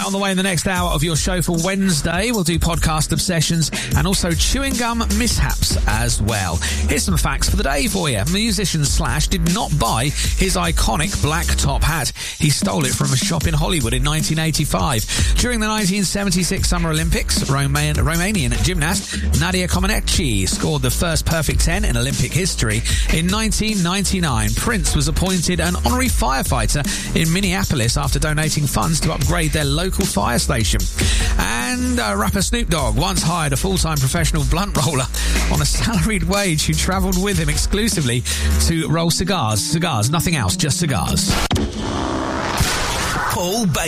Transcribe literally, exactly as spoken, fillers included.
Right, on the way in the next hour of your show for Wednesday, we'll do podcast obsessions and also chewing gum mishaps as well. Here's some facts for the day for you. Musician Slash did not buy his iconic black top hat. He stole it from a shop in Hollywood in nineteen eighty-five. During the nineteen seventy-six Summer Olympics, Roman- Romanian gymnast Nadia Comaneci scored the first perfect ten in Olympic history. In nineteen ninety-nine, Prince was appointed an honorary firefighter in Minneapolis after donating funds to upgrade their local fire station. And uh, rapper Snoop Dogg once hired a full-time professional blunt roller on a salaried wage who travelled with him exclusively to roll cigars. Cigars, nothing else, just cigars. Paul Baker.